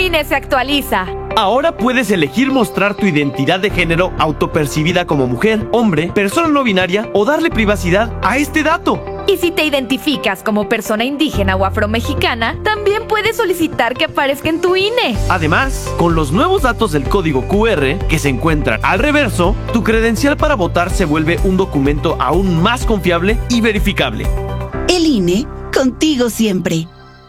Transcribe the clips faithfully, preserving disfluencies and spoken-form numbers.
I N E se actualiza. Ahora puedes elegir mostrar tu identidad de género autopercibida como mujer, hombre, persona no binaria o darle privacidad a este dato. Y si te identificas como persona indígena o afromexicana, también puedes solicitar que aparezca en tu I N E. Además, con los nuevos datos del código Q R que se encuentran al reverso, tu credencial para votar se vuelve un documento aún más confiable y verificable. El I N E, contigo siempre.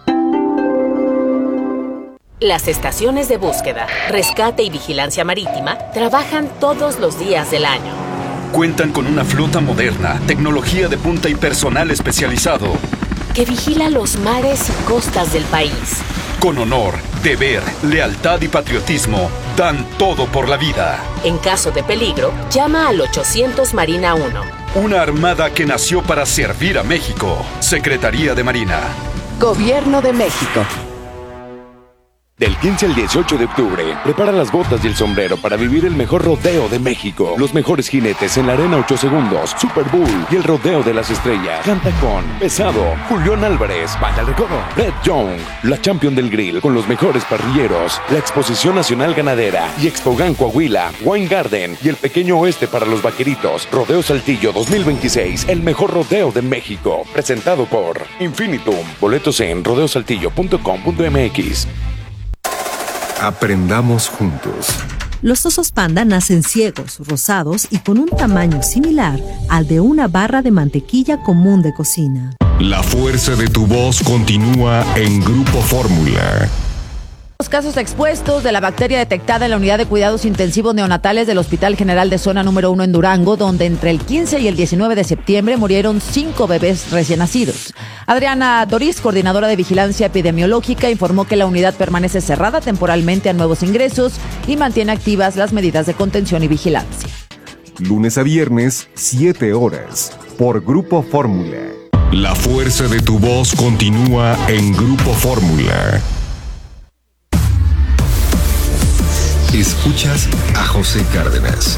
Las estaciones de búsqueda, rescate y vigilancia marítima trabajan todos los días del año. Cuentan con una flota moderna, tecnología de punta y personal especializado que vigila los mares y costas del país. Con honor, deber, lealtad y patriotismo, dan todo por la vida. En caso de peligro, llama al ochocientos Marina uno. Una armada que nació para servir a México. Secretaría de Marina. Gobierno de México. Del quince al dieciocho de octubre, prepara las botas y el sombrero para vivir el mejor rodeo de México. Los mejores jinetes en la arena ocho segundos, Super Bowl y el rodeo de las estrellas. Canta con Pesado, Julián Álvarez, Banda El Recodo, Brett Young, la Champion del Grill con los mejores parrilleros, la Exposición Nacional Ganadera y Expogan Coahuila, Wine Garden y el Pequeño Oeste para los Vaqueritos. Rodeo Saltillo dos mil veintiséis, el mejor rodeo de México. Presentado por Infinitum. Boletos en rodeo saltillo punto com punto m x. Aprendamos juntos. Los osos panda nacen ciegos, rosados y con un tamaño similar al de una barra de mantequilla común de cocina. La fuerza de tu voz continúa en Grupo Fórmula. Los casos expuestos de la bacteria detectada en la unidad de cuidados intensivos neonatales del Hospital General de Zona número uno en Durango, donde entre el quince y el diecinueve de septiembre murieron cinco bebés recién nacidos. Adriana Doriz, coordinadora de vigilancia epidemiológica, informó que la unidad permanece cerrada temporalmente a nuevos ingresos y mantiene activas las medidas de contención y vigilancia. Lunes a viernes, siete horas, por Grupo Fórmula. La fuerza de tu voz continúa en Grupo Fórmula. Escuchas a José Cárdenas.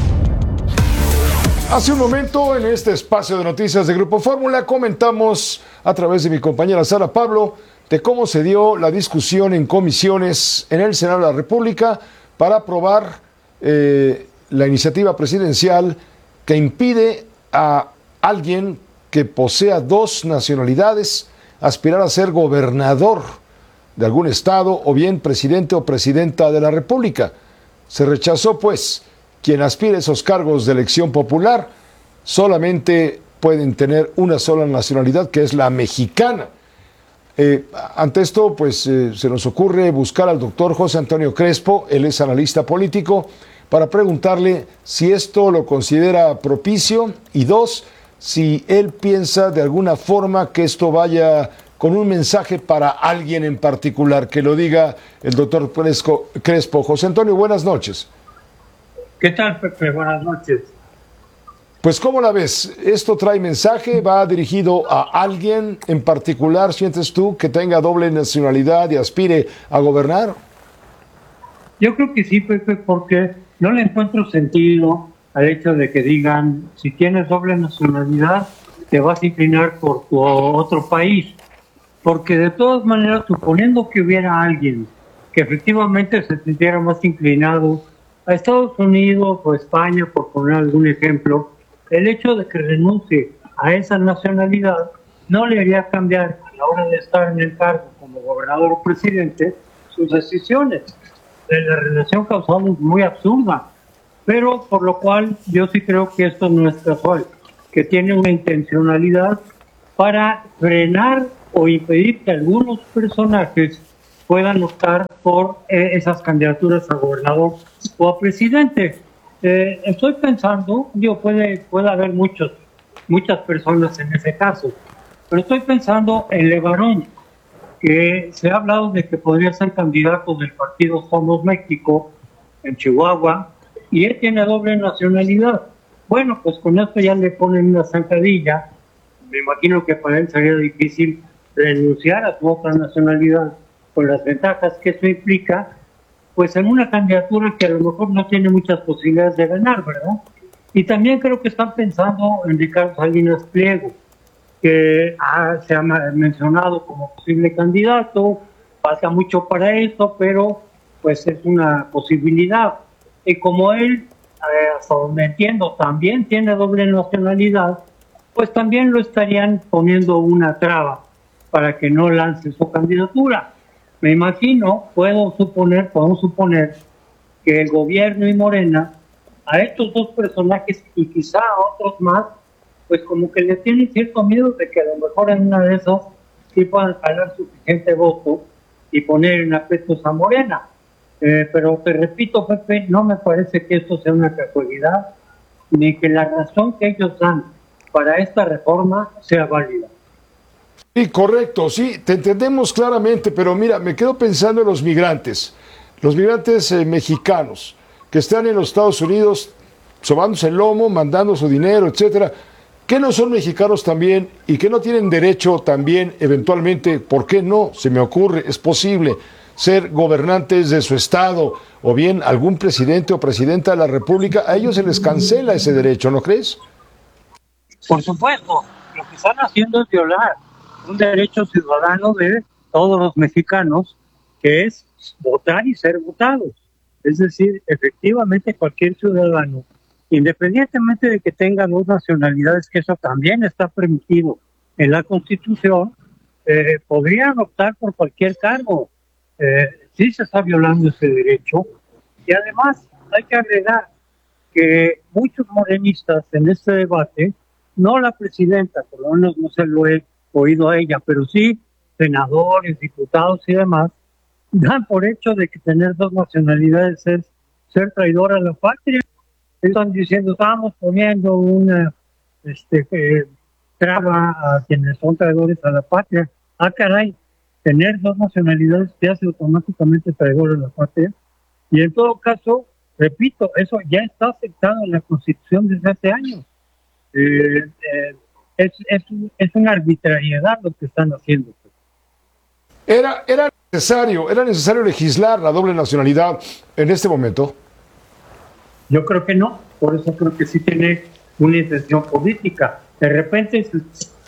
Hace un momento, en este espacio de noticias de Grupo Fórmula, comentamos a través de mi compañera Sara Pablo de cómo se dio la discusión en comisiones en el Senado de la República para aprobar eh, la iniciativa presidencial que impide a alguien que posea dos nacionalidades aspirar a ser gobernador de algún estado o bien presidente o presidenta de la República. Se rechazó, pues, quien aspire a esos cargos de elección popular solamente pueden tener una sola nacionalidad, que es la mexicana. Eh, ante esto, pues, eh, se nos ocurre buscar al doctor José Antonio Crespo, él es analista político, para preguntarle si esto lo considera propicio y dos, si él piensa de alguna forma que esto vaya con un mensaje para alguien en particular, que lo diga el doctor Crespo. José Antonio, buenas noches. ¿Qué tal, Pepe? Buenas noches. Pues, ¿cómo la ves? ¿Esto trae mensaje? ¿Va dirigido a alguien en particular, sientes tú, que tenga doble nacionalidad y aspire a gobernar? Yo creo que sí, Pepe, porque no le encuentro sentido al hecho de que digan, si tienes doble nacionalidad, te vas a inclinar por tu otro país. Porque de todas maneras, suponiendo que hubiera alguien que efectivamente se sintiera más inclinado a Estados Unidos o España, por poner algún ejemplo, el hecho de que renuncie a esa nacionalidad no le haría cambiar a la hora de estar en el cargo como gobernador o presidente sus decisiones. La relación causal es muy absurda, pero por lo cual yo sí creo que esto no es casual, que tiene una intencionalidad para frenar o impedir que algunos personajes puedan optar por eh, esas candidaturas a gobernador o a presidente. Eh, estoy pensando, digo, puede, puede haber muchos, muchas personas en ese caso, pero estoy pensando en Levarón, que se ha hablado de que podría ser candidato del partido Somos México en Chihuahua, y él tiene doble nacionalidad. Bueno, pues con esto ya le ponen una zancadilla. Me imagino que para él sería difícil renunciar a su otra nacionalidad con las ventajas que eso implica, pues en una candidatura que a lo mejor no tiene muchas posibilidades de ganar, ¿verdad? Y también creo que están pensando en Ricardo Salinas Pliego, que ha, se ha mencionado como posible candidato, falta mucho para eso, pero pues es una posibilidad. Y como él, eh, hasta donde entiendo, también tiene doble nacionalidad, pues también lo estarían poniendo una traba para que no lance su candidatura. Me imagino, puedo suponer, podemos suponer que el gobierno y Morena, a estos dos personajes y quizá a otros más, pues como que le tienen cierto miedo de que a lo mejor en una de esas sí puedan jalar suficiente voto y poner en aprietos a Morena. Eh, pero te repito, Pepe, no me parece que esto sea una casualidad, ni que la razón que ellos dan para esta reforma sea válida. Sí, correcto, sí, te entendemos claramente, pero mira, me quedo pensando en los migrantes, los migrantes eh, mexicanos que están en los Estados Unidos sobándose el lomo, mandando su dinero, etcétera, que no son mexicanos también y que no tienen derecho también, eventualmente, ¿por qué no? Se me ocurre, es posible ser gobernantes de su estado o bien algún presidente o presidenta de la República, a ellos se les cancela ese derecho, ¿no crees? Por supuesto, lo que están haciendo es violar un derecho ciudadano de todos los mexicanos, que es votar y ser votados. Es decir, efectivamente cualquier ciudadano, independientemente de que tenga dos nacionalidades, que eso también está permitido en la Constitución, eh, podrían optar por cualquier cargo. Eh, sí se está violando ese derecho. Y además hay que agregar que muchos morenistas en este debate, no la presidenta, por lo menos no se lo he oído a ella, pero sí senadores, diputados y demás, dan por hecho de que tener dos nacionalidades es ser traidor a la patria. Están diciendo, estamos poniendo una este, eh, traba a quienes son traidores a la patria. Ah, caray, tener dos nacionalidades te hace automáticamente traidor a la patria. Y en todo caso, repito, eso ya está aceptado en la Constitución desde hace años. Eh, eh, es, es, es una arbitrariedad lo que están haciendo. Era, era necesario, era necesario legislar la doble nacionalidad en este momento. Yo creo que no, por eso creo que sí tiene una intención política. De repente se,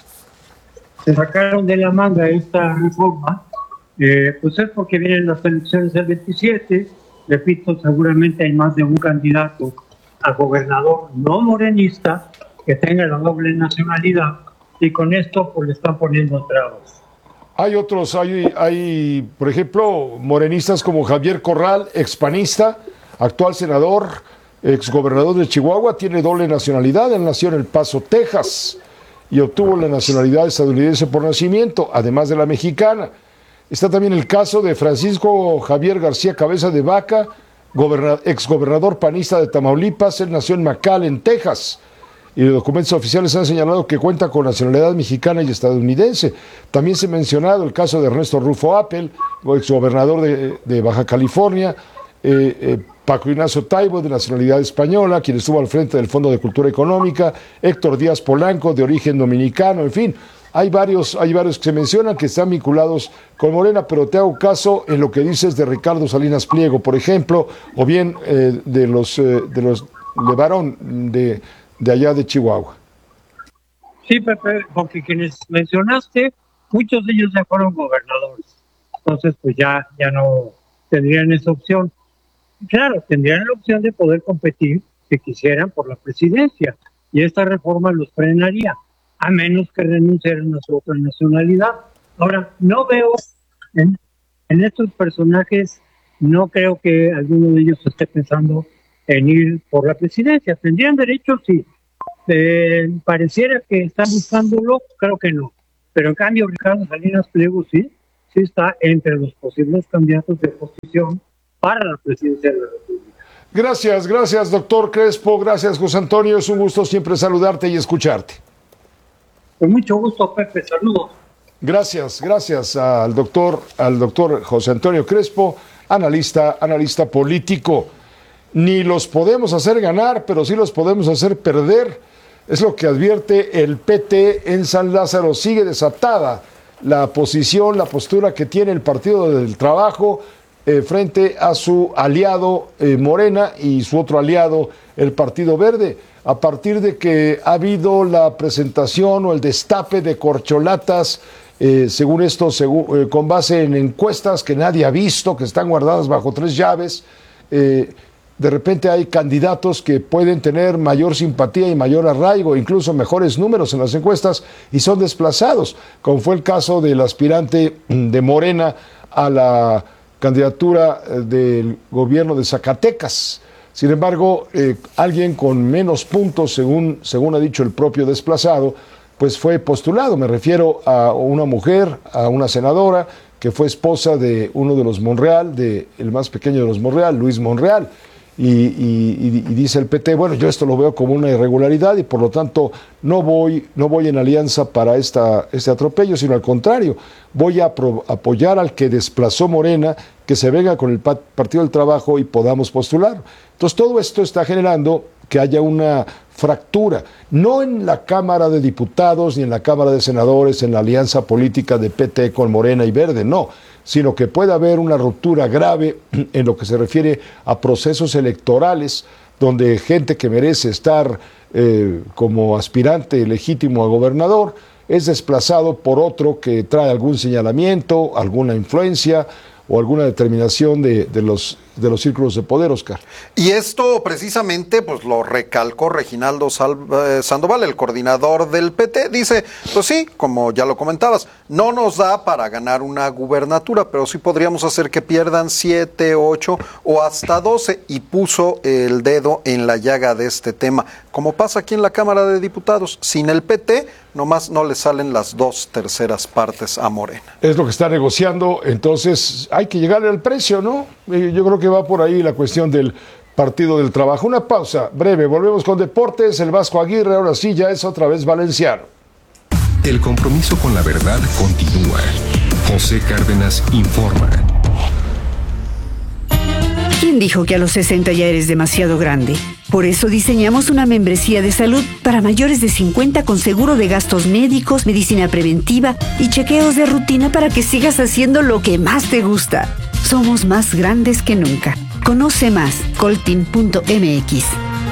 se sacaron de la manga esta reforma, eh, pues es porque vienen las elecciones del veintisiete, repito, seguramente hay más de un candidato a gobernador no morenista que tenga la doble nacionalidad y con esto pues le están poniendo trabas. Hay otros, hay, hay, por ejemplo, morenistas como Javier Corral, expanista, actual senador, exgobernador de Chihuahua, tiene doble nacionalidad. Él nació en El Paso, Texas, y obtuvo la nacionalidad estadounidense por nacimiento, además de la mexicana. Está también el caso de Francisco Javier García Cabeza de Vaca, exgobernador panista de Tamaulipas. Él nació en McAllen, Texas, y los documentos oficiales han señalado que cuenta con nacionalidad mexicana y estadounidense. También se ha mencionado el caso de Ernesto Rufo Appel, exgobernador de, de Baja California, eh, eh, Paco Ignacio Taibo, de nacionalidad española, quien estuvo al frente del Fondo de Cultura Económica, Héctor Díaz Polanco, de origen dominicano, en fin, hay varios, hay varios que se mencionan que están vinculados con Morena, pero te hago caso en lo que dices de Ricardo Salinas Pliego, por ejemplo, o bien eh, de los eh, de los de Barón, de de allá de Chihuahua. Sí, Pepe, porque quienes mencionaste, muchos de ellos ya fueron gobernadores, entonces pues ya, ya no tendrían esa opción. Claro, tendrían la opción de poder competir, si quisieran, por la presidencia, y esta reforma los frenaría, a menos que renunciaran a su otra nacionalidad. Ahora, no veo en, en estos personajes, no creo que alguno de ellos esté pensando en ir por la presidencia. ¿Tendrían derecho? Sí. Eh, pareciera que están buscándolo, creo que no. Pero en cambio, Ricardo Salinas Pliego sí, sí está entre los posibles candidatos de oposición para la presidencia de la República. Gracias, gracias, doctor Crespo. Gracias, José Antonio. Es un gusto siempre saludarte y escucharte. Con mucho gusto, Pepe. Saludos. Gracias, gracias al doctor, al doctor José Antonio Crespo, analista, analista político. Ni los podemos hacer ganar, pero sí los podemos hacer perder. Es lo que advierte el P T en San Lázaro. Sigue desatada la posición, la postura que tiene el Partido del Trabajo eh, frente a su aliado eh, Morena y su otro aliado, el Partido Verde. A partir de que ha habido la presentación o el destape de corcholatas eh, según esto, según, eh, con base en encuestas que nadie ha visto, que están guardadas bajo tres llaves, eh, de repente hay candidatos que pueden tener mayor simpatía y mayor arraigo, incluso mejores números en las encuestas, y son desplazados, como fue el caso del aspirante de Morena a la candidatura del gobierno de Zacatecas. Sin embargo, eh, alguien con menos puntos, según, según ha dicho el propio desplazado, pues fue postulado. Me refiero a una mujer, a una senadora, que fue esposa de uno de los Monreal, de el más pequeño de los Monreal, Luis Monreal. Y, y, y dice el P T, bueno, yo esto lo veo como una irregularidad y por lo tanto no voy, no voy en alianza para esta, este atropello, sino al contrario, voy a pro, apoyar al que desplazó Morena, que se venga con el Partido del Trabajo y podamos postular. Entonces todo esto está generando que haya una fractura, no en la Cámara de Diputados ni en la Cámara de Senadores, en la alianza política de P T con Morena y Verde, no, sino que puede haber una ruptura grave en lo que se refiere a procesos electorales, donde gente que merece estar eh, como aspirante legítimo a gobernador es desplazado por otro que trae algún señalamiento, alguna influencia o alguna determinación de, de los de los círculos de poder, Oscar. Y esto precisamente pues lo recalcó Reginaldo Sal, eh, Sandoval, el coordinador del P T. Dice, pues sí, como ya lo comentabas, no nos da para ganar una gubernatura, pero sí podríamos hacer que pierdan siete, ocho o hasta doce, y puso el dedo en la llaga de este tema. Como pasa aquí en la Cámara de Diputados, sin el P T nomás no le salen las dos terceras partes a Morena. Es lo que está negociando, entonces hay que llegarle al precio, ¿no? Yo creo que va por ahí la cuestión del Partido del Trabajo. Una pausa breve, volvemos con deportes. El Vasco Aguirre ahora sí ya es otra vez valenciano. El compromiso con la verdad continúa. José Cárdenas informa. ¿Quién dijo que a los sesenta ya eres demasiado grande? Por eso diseñamos una membresía de salud para mayores de cincuenta con seguro de gastos médicos, medicina preventiva y chequeos de rutina para que sigas haciendo lo que más te gusta. Somos más grandes que nunca. Conoce más, coltin punto m x.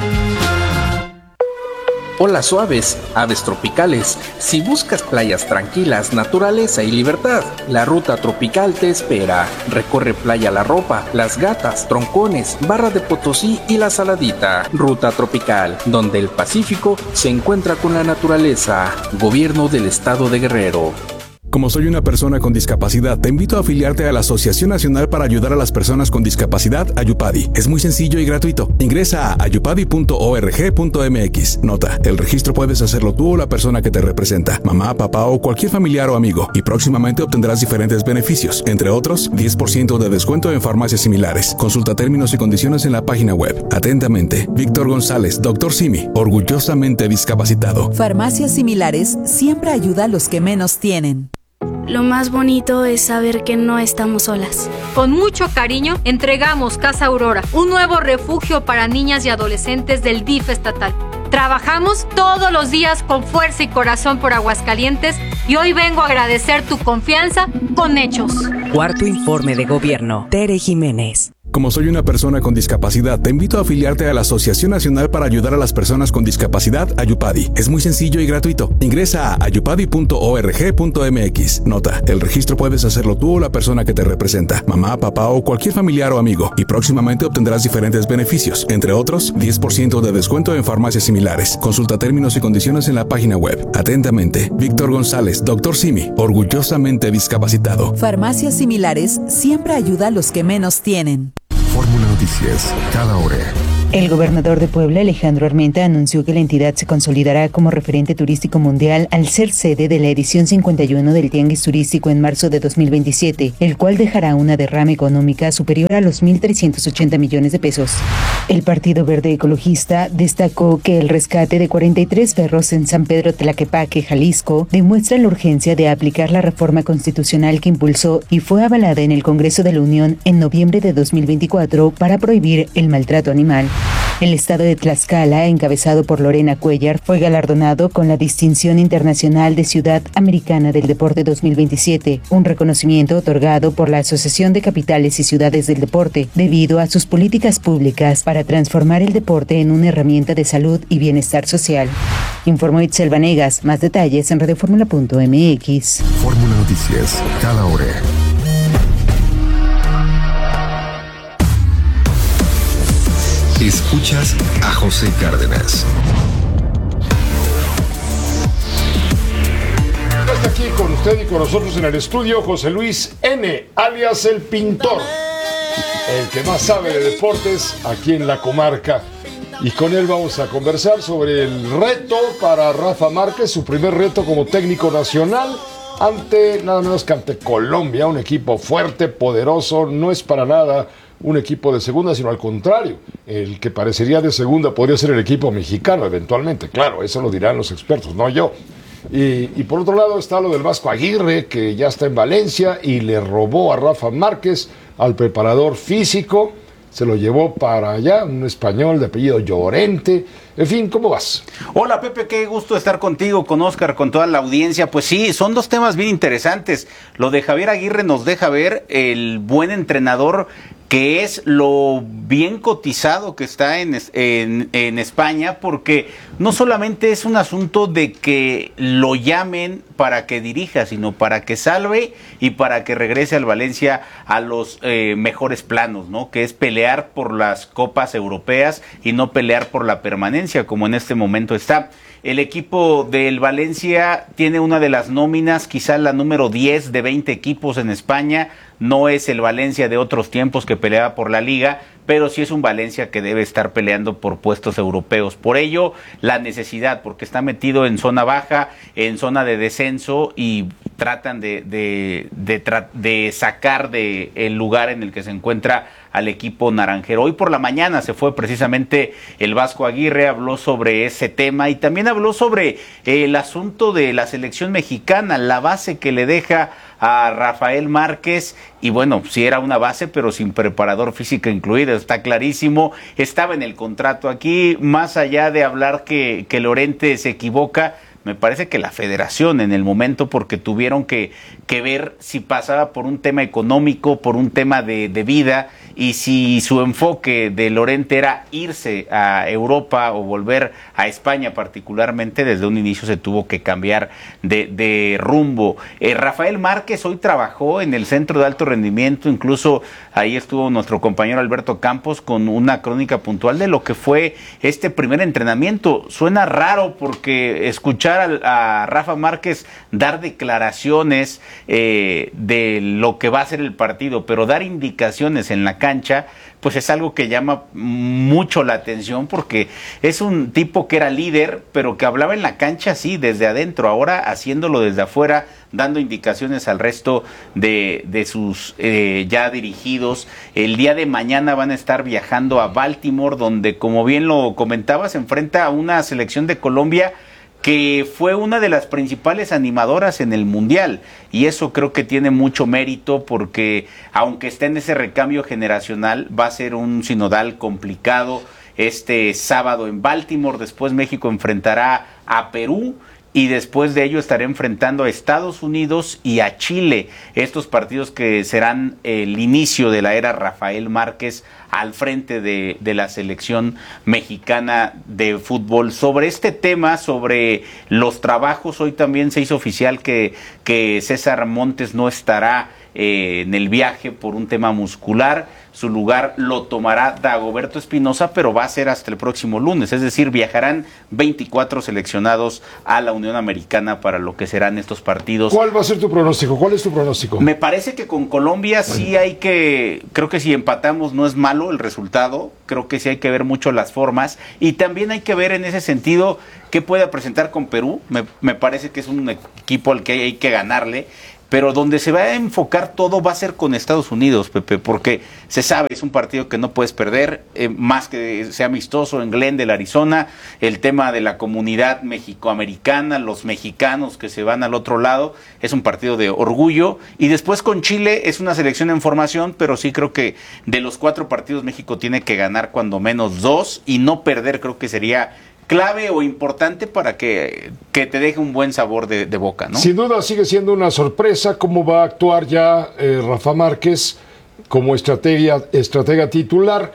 Hola suaves, aves tropicales. Si buscas playas tranquilas, naturaleza y libertad, la ruta tropical te espera. Recorre Playa La Ropa, Las Gatas, Troncones, Barra de Potosí y La Saladita. Ruta tropical, donde el Pacífico se encuentra con la naturaleza. Gobierno del Estado de Guerrero. Como soy una persona con discapacidad, te invito a afiliarte a la Asociación Nacional para Ayudar a las Personas con Discapacidad, Ayupadi. Es muy sencillo y gratuito. Ingresa a ayupadi punto org punto m x. Nota, el registro puedes hacerlo tú o la persona que te representa, mamá, papá o cualquier familiar o amigo, y próximamente obtendrás diferentes beneficios, entre otros, diez por ciento de descuento en farmacias similares. Consulta términos y condiciones en la página web. Atentamente, Víctor González, doctor Simi, orgullosamente discapacitado. Farmacias Similares siempre ayuda a los que menos tienen. Lo más bonito es saber que no estamos solas. Con mucho cariño, entregamos Casa Aurora, un nuevo refugio para niñas y adolescentes del D I F estatal. Trabajamos todos los días con fuerza y corazón por Aguascalientes y hoy vengo a agradecer tu confianza con hechos. Cuarto informe de gobierno. Tere Jiménez. Como soy una persona con discapacidad, te invito a afiliarte a la Asociación Nacional para Ayudar a las Personas con Discapacidad, Ayupadi. Es muy sencillo y gratuito. Ingresa a ayupadi punto org punto m x. Nota, el registro puedes hacerlo tú o la persona que te representa, mamá, papá o cualquier familiar o amigo, y próximamente obtendrás diferentes beneficios, entre otros, diez por ciento de descuento en farmacias similares. Consulta términos y condiciones en la página web. Atentamente, Víctor González, doctor Simi, orgullosamente discapacitado. Farmacias Similares siempre ayuda a los que menos tienen. Fórmula Noticias, cada hora. El gobernador de Puebla, Alejandro Armenta, anunció que la entidad se consolidará como referente turístico mundial al ser sede de la edición cincuenta y uno del Tianguis Turístico en marzo de dos mil veintisiete, el cual dejará una derrama económica superior a los mil trescientos ochenta millones de pesos. El Partido Verde Ecologista destacó que el rescate de cuarenta y tres perros en San Pedro Tlaquepaque, Jalisco, demuestra la urgencia de aplicar la reforma constitucional que impulsó y fue avalada en el Congreso de la Unión en noviembre de dos mil veinticuatro para prohibir el maltrato animal. El estado de Tlaxcala, encabezado por Lorena Cuellar, fue galardonado con la Distinción Internacional de Ciudad Americana del Deporte dos mil veintisiete, un reconocimiento otorgado por la Asociación de Capitales y Ciudades del Deporte, debido a sus políticas públicas para transformar el deporte en una herramienta de salud y bienestar social. Informó Itzel Vanegas. Más detalles en radioformula punto m x. Fórmula Noticias, cada hora. Escuchas a José Cárdenas. Está aquí con usted y con nosotros en el estudio José Luis N., alias El Pintor, el que más sabe de deportes aquí en la comarca. Y con él vamos a conversar sobre el reto para Rafa Márquez, su primer reto como técnico nacional ante nada menos que ante Colombia, un equipo fuerte, poderoso, no es para nada un equipo de segunda, sino al contrario, el que parecería de segunda podría ser el equipo mexicano eventualmente, claro, eso lo dirán los expertos, no yo. Y, y por otro lado está lo del Vasco Aguirre, que ya está en Valencia y le robó a Rafa Márquez al preparador físico, se lo llevó para allá, un español de apellido Llorente. En fin, ¿cómo vas? Hola Pepe, qué gusto estar contigo, con Oscar, con toda la audiencia. Pues sí, son dos temas bien interesantes. Lo de Javier Aguirre nos deja ver el buen entrenador que es, lo bien cotizado que está en, en, en España, porque no solamente es un asunto de que lo llamen para que dirija, sino para que salve y para que regrese al Valencia a los eh, mejores planos, ¿no? Que es pelear por las copas europeas y no pelear por la permanencia, como en este momento está. El equipo del Valencia tiene una de las nóminas, quizá la número diez de veinte equipos en España. No es el Valencia de otros tiempos que peleaba por la Liga, pero sí es un Valencia que debe estar peleando por puestos europeos. Por ello, la necesidad, porque está metido en zona baja, en zona de descenso, y tratan de, de, de, tra de sacar de el lugar en el que se encuentra al equipo naranjero. Hoy por la mañana se fue precisamente el Vasco Aguirre, habló sobre ese tema y también habló sobre el asunto de la selección mexicana, la base que le deja a Rafael Márquez, y bueno, sí era una base, pero sin preparador físico incluido, está clarísimo, estaba en el contrato. Aquí, más allá de hablar que, que Llorente se equivoca, me parece que la federación en el momento, porque tuvieron que, que ver si pasaba por un tema económico, por un tema de, de vida, y si su enfoque de Llorente era irse a Europa o volver a España particularmente, desde un inicio se tuvo que cambiar de, de rumbo. Eh, Rafael Márquez hoy trabajó en el Centro de Alto Rendimiento, incluso ahí estuvo nuestro compañero Alberto Campos con una crónica puntual de lo que fue este primer entrenamiento. Suena raro porque escuchar a, a Rafa Márquez dar declaraciones eh, de lo que va a ser el partido, pero dar indicaciones en la cancha, pues es algo que llama mucho la atención, porque es un tipo que era líder, pero que hablaba en la cancha así, desde adentro, ahora haciéndolo desde afuera, dando indicaciones al resto de, de sus eh, ya dirigidos. El día de mañana van a estar viajando a Baltimore, donde, como bien lo comentabas, se enfrenta a una selección de Colombia que fue una de las principales animadoras en el Mundial, y eso creo que tiene mucho mérito, porque aunque esté en ese recambio generacional, va a ser un sinodal complicado este sábado en Baltimore. Después México enfrentará a Perú, y después de ello estará enfrentando a Estados Unidos y a Chile, estos partidos que serán el inicio de la era Rafael Márquez al frente de, de la selección mexicana de fútbol. Sobre este tema, sobre los trabajos, hoy también se hizo oficial que, que César Montes no estará eh, en el viaje por un tema muscular. Su lugar lo tomará Dagoberto Espinosa, pero va a ser hasta el próximo lunes, es decir, viajarán veinticuatro seleccionados a la Unión Americana para lo que serán estos partidos. ¿Cuál va a ser tu pronóstico? ¿Cuál es tu pronóstico? Me parece que con Colombia sí hay que, creo que si empatamos no es malo el resultado, creo que sí hay que ver mucho las formas, y también hay que ver en ese sentido qué puede presentar con Perú. Me, me parece que es un equipo al que hay que ganarle, pero donde se va a enfocar todo va a ser con Estados Unidos, Pepe, porque se sabe, es un partido que no puedes perder, eh, más que sea amistoso en Glendale, Arizona, el tema de la comunidad mexicoamericana, los mexicanos que se van al otro lado, es un partido de orgullo, y después con Chile es una selección en formación, pero sí creo que de los cuatro partidos México tiene que ganar cuando menos dos, y no perder creo que sería clave o importante para que, que te deje un buen sabor de, de boca, ¿no? Sin duda sigue siendo una sorpresa cómo va a actuar ya eh, Rafa Márquez como estrategia, estratega titular.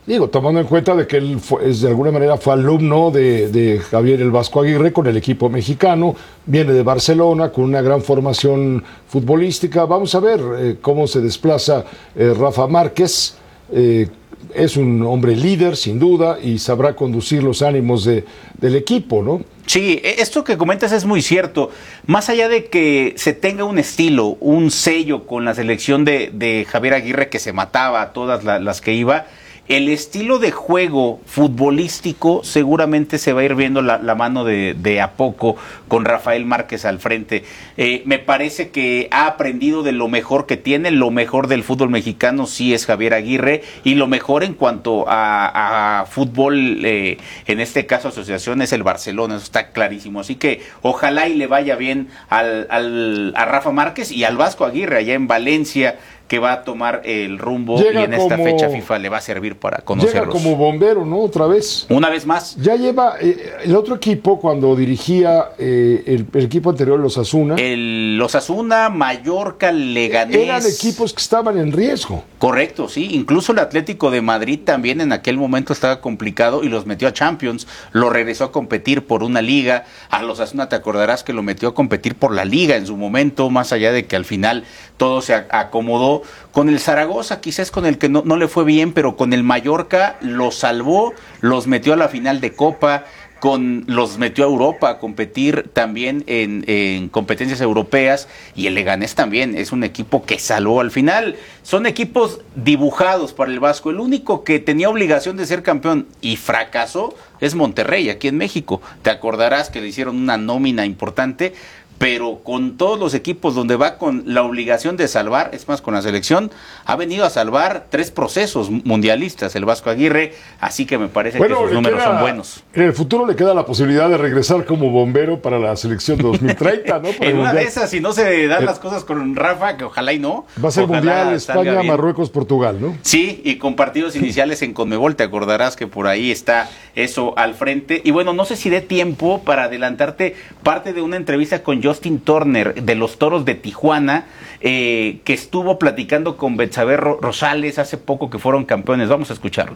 Digo, tomando en cuenta de que él fue, es, de alguna manera fue alumno de, de Javier el Vasco Aguirre con el equipo mexicano, viene de Barcelona con una gran formación futbolística. Vamos a ver eh, cómo se desplaza eh, Rafa Márquez. Eh, es un hombre líder, sin duda, y sabrá conducir los ánimos de, del equipo, ¿no? Sí, esto que comentas es muy cierto. Más allá de que se tenga un estilo, un sello con la selección de, de Javier Aguirre, que se mataba a todas la, las que iba, el estilo de juego futbolístico seguramente se va a ir viendo la, la mano de, de a poco con Rafael Márquez al frente. Eh, me parece que ha aprendido de lo mejor que tiene. Lo mejor del fútbol mexicano sí es Javier Aguirre, y lo mejor en cuanto a, a fútbol, eh, en este caso asociación, es el Barcelona. Eso está clarísimo. Así que ojalá y le vaya bien al, al, a Rafa Márquez y al Vasco Aguirre allá en Valencia, que va a tomar el rumbo Llega y en esta como, fecha FIFA le va a servir para conocerlos. Llega como bombero, ¿no? Otra vez. Una vez más. Ya lleva eh, el otro equipo cuando dirigía eh, el, el equipo anterior, los Osasuna. El Osasuna, Mallorca, Leganés. Eran equipos que estaban en riesgo. Correcto, sí. Incluso el Atlético de Madrid también en aquel momento estaba complicado y los metió a Champions. Lo regresó a competir por una liga. A los Osasuna te acordarás que lo metió a competir por la liga en su momento, más allá de que al final todo se acomodó. Con el Zaragoza quizás con el que no, no le fue bien, pero con el Mallorca los salvó, los metió a la final de Copa, con los metió a Europa a competir también en, en competencias europeas, y el Leganés también es un equipo que salvó al final. Son equipos dibujados para el Vasco. El único que tenía obligación de ser campeón y fracasó es Monterrey, aquí en México. Te acordarás que le hicieron una nómina importante, pero con todos los equipos donde va con la obligación de salvar, es más, con la selección, ha venido a salvar tres procesos mundialistas el Vasco Aguirre, así que me parece bueno, que sus números queda, son buenos. En el futuro le queda la posibilidad de regresar como bombero para la selección dos mil treinta, ¿no? En una de esas, si no se dan eh, las cosas con Rafa, que ojalá y no. Va a ser mundial España, Marruecos, Portugal, ¿no? Sí, y con partidos iniciales en Conmebol, te acordarás que por ahí está eso al frente. Y bueno, no sé si dé tiempo para adelantarte parte de una entrevista con Justin Turner de los Toros de Tijuana, eh, que estuvo platicando con Betsabe Rosales hace poco, que fueron campeones. Vamos a escucharlo.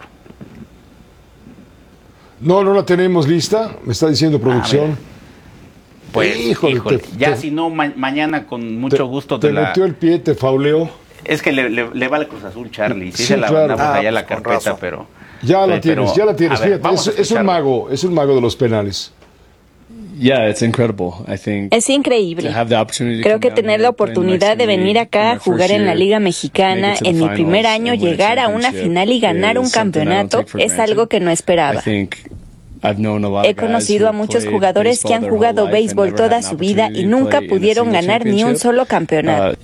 No, no la tenemos lista, me está diciendo producción. Ah, pues, híjole, híjole. Te, ya te, si no, ma mañana con mucho te, gusto te, te la... metió el pie, te fauleó. Es que le, le, le va al Cruz Azul, Charlie. Sí, sí se la claro. mandamos ah, allá pues la carpeta, pero... Ya la tienes, pero, ya la tienes. Ver, Fíjate, es, es un mago, es un mago de los penales. Yeah, it's incredible. I think es increíble. Creo que tener la oportunidad de venir acá a jugar en la Liga Mexicana en mi primer año, llegar a una final y ganar un campeonato, es algo que no esperaba. He conocido a muchos jugadores que han jugado béisbol toda su vida y nunca pudieron ganar ni un solo campeonato.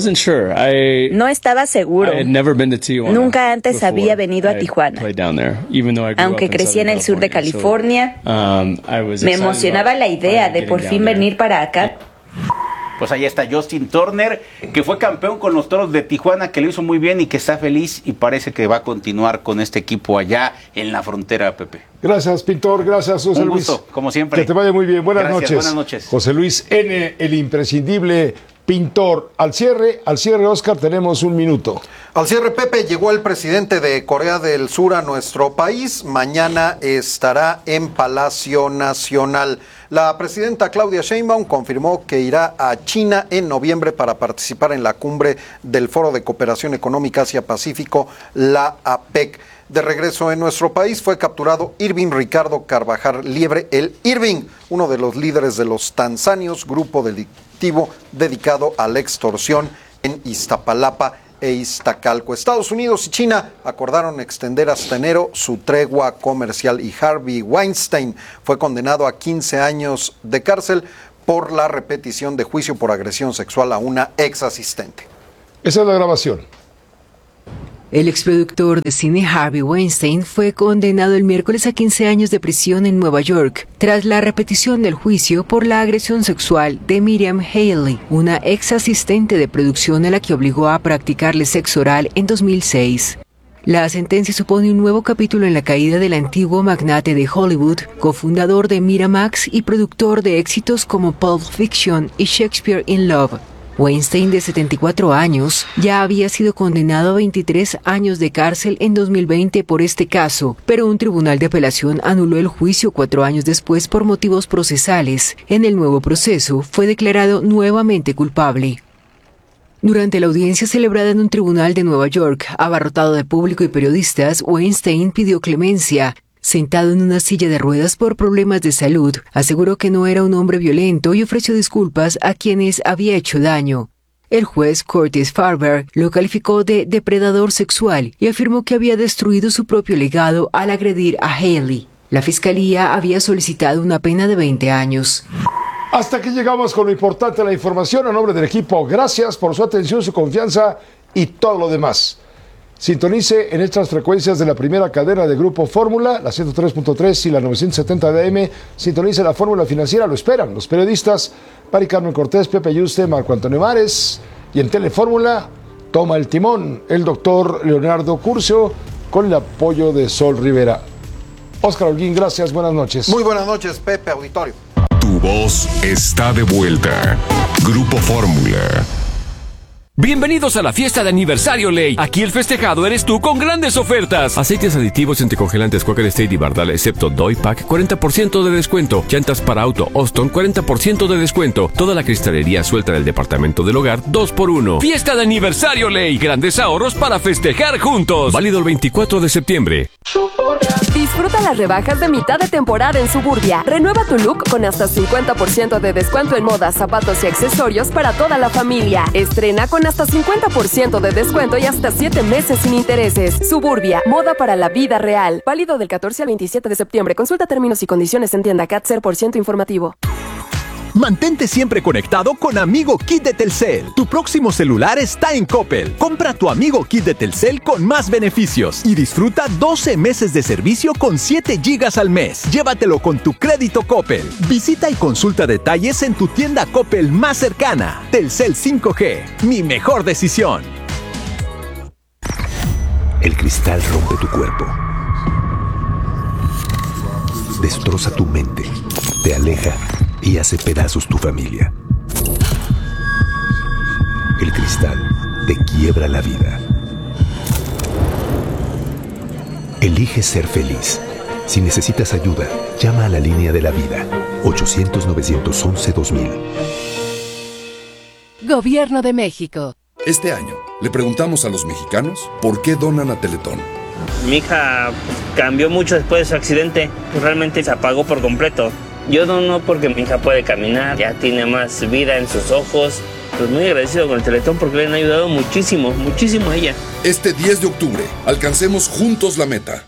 No estaba seguro. Nunca antes había venido a Tijuana. Aunque crecí en el sur de California, me emocionaba la idea de por fin venir para acá. Pues ahí está Justin Turner, que fue campeón con los Toros de Tijuana, que lo hizo muy bien y que está feliz y parece que va a continuar con este equipo allá en la frontera, Pepe. Gracias, Pintor, gracias, José Un Luis. gusto, como siempre. Que te vaya muy bien, buenas Gracias, noches. Buenas noches. José Luis N., el imprescindible Pintor. Al cierre, al cierre, Oscar, tenemos un minuto. Al cierre, Pepe, llegó el presidente de Corea del Sur a nuestro país. Mañana estará en Palacio Nacional. La presidenta Claudia Sheinbaum confirmó que irá a China en noviembre para participar en la cumbre del Foro de Cooperación Económica Asia-Pacífico, la APEC. De regreso en nuestro país fue capturado Irving Ricardo Carvajal Liebre, el Irving, uno de los líderes de los tanzanios, grupo delictivo dedicado a la extorsión en Iztapalapa e Iztacalco. Estados Unidos y China acordaron extender hasta enero su tregua comercial y Harvey Weinstein fue condenado a quince años de cárcel por la repetición de juicio por agresión sexual a una ex asistente. Esa es la grabación. El exproductor de cine Harvey Weinstein fue condenado el miércoles a quince años de prisión en Nueva York, tras la repetición del juicio por la agresión sexual de Miriam Haley, una ex asistente de producción a la que obligó a practicarle sexo oral en dos mil seis. La sentencia supone un nuevo capítulo en la caída del antiguo magnate de Hollywood, cofundador de Miramax y productor de éxitos como Pulp Fiction y Shakespeare in Love. Weinstein, de setenta y cuatro años, ya había sido condenado a veintitrés años de cárcel en dos mil veinte por este caso, pero un tribunal de apelación anuló el juicio cuatro años después por motivos procesales. En el nuevo proceso, fue declarado nuevamente culpable. Durante la audiencia celebrada en un tribunal de Nueva York, abarrotado de público y periodistas, Weinstein pidió clemencia. Sentado en una silla de ruedas por problemas de salud, aseguró que no era un hombre violento y ofreció disculpas a quienes había hecho daño. El juez Curtis Farber lo calificó de depredador sexual y afirmó que había destruido su propio legado al agredir a Haley. La fiscalía había solicitado una pena de veinte años. Hasta aquí llegamos con lo importante de la información. A nombre del equipo, gracias por su atención, su confianza y todo lo demás. Sintonice en estas frecuencias de la primera cadena de Grupo Fórmula, la ciento tres punto tres y la novecientos setenta de A M. Sintonice la Fórmula Financiera, lo esperan los periodistas Mari Carmen Cortés, Pepe Yuste, Marco Antonio Mares. Y en Telefórmula toma el timón el doctor Leonardo Curcio con el apoyo de Sol Rivera. Óscar Holguín, gracias, buenas noches. Muy buenas noches, Pepe, auditorio. Tu voz está de vuelta. Grupo Fórmula. Bienvenidos a la fiesta de aniversario Ley. Aquí el festejado eres tú con grandes ofertas. Aceites aditivos y anticongelantes Quaker State y Bardal, excepto Doy Pack, cuarenta por ciento de descuento. Llantas para auto Austin, cuarenta por ciento de descuento. Toda la cristalería suelta del departamento del hogar, dos por uno. Fiesta de aniversario Ley. Grandes ahorros para festejar juntos. Válido el veinticuatro de septiembre. Disfruta las rebajas de mitad de temporada en Suburbia. Renueva tu look con hasta cincuenta por ciento de descuento en moda, zapatos y accesorios para toda la familia. Estrena con hasta cincuenta por ciento de descuento y hasta siete meses sin intereses. Suburbia, moda para la vida real. Válido del catorce al veintisiete de septiembre. Consulta términos y condiciones en tienda Cat cero por ciento informativo. Mantente siempre conectado con Amigo Kit de Telcel. Tu próximo celular está en Coppel. Compra tu Amigo Kit de Telcel con más beneficios y disfruta doce meses de servicio con siete gigas al mes. Llévatelo con tu crédito Coppel. Visita y consulta detalles en tu tienda Coppel más cercana. Telcel cinco G, mi mejor decisión. El cristal rompe tu cuerpo. Destroza tu mente. Te aleja y hace pedazos tu familia. El cristal te quiebra la vida. Elige ser feliz. Si necesitas ayuda, llama a la línea de la vida. ochocientos, novecientos once, dos mil. Gobierno de México. Este año, le preguntamos a los mexicanos por qué donan a Teletón. Mi hija cambió mucho después de su accidente. Realmente se apagó por completo. Yo dono porque mi hija puede caminar, ya tiene más vida en sus ojos. Pues muy agradecido con el Teletón porque le han ayudado muchísimo, muchísimo a ella. Este diez de octubre, alcancemos juntos la meta.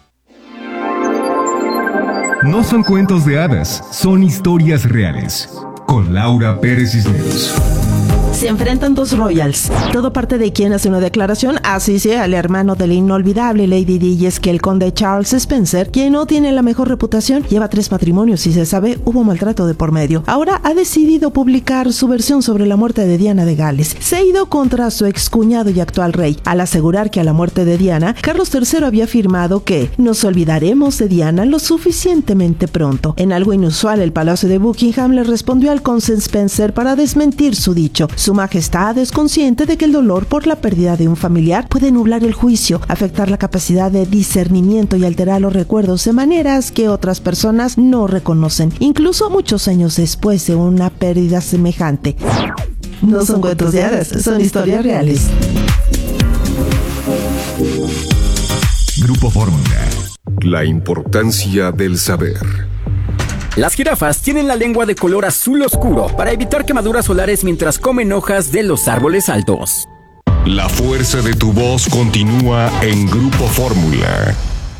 No son cuentos de hadas, son historias reales. Con Laura Pérez Cisneros. Se enfrentan dos royals. Todo parte de quien hace una declaración, así sea el hermano de la inolvidable Lady Di, y es que el conde Charles Spencer, quien no tiene la mejor reputación, lleva tres matrimonios y se sabe hubo maltrato de por medio. Ahora ha decidido publicar su versión sobre la muerte de Diana de Gales. Se ha ido contra su excuñado y actual rey, al asegurar que a la muerte de Diana, Carlos tercero había afirmado que nos olvidaremos de Diana lo suficientemente pronto. En algo inusual, el Palacio de Buckingham le respondió al conde Spencer para desmentir su dicho. Su Majestad es consciente de que el dolor por la pérdida de un familiar puede nublar el juicio, afectar la capacidad de discernimiento y alterar los recuerdos de maneras que otras personas no reconocen, incluso muchos años después de una pérdida semejante. No son cuentos de hadas, son historias reales. Grupo Fórmula. La importancia del saber. Las jirafas tienen la lengua de color azul oscuro para evitar quemaduras solares mientras comen hojas de los árboles altos. La fuerza de tu voz continúa en Grupo Fórmula.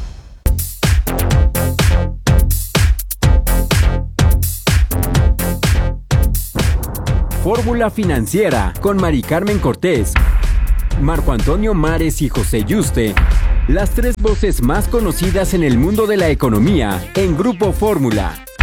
Fórmula Financiera con Mari Carmen Cortés, Marco Antonio Mares y José Yuste. Las tres voces más conocidas en el mundo de la economía en Grupo Fórmula.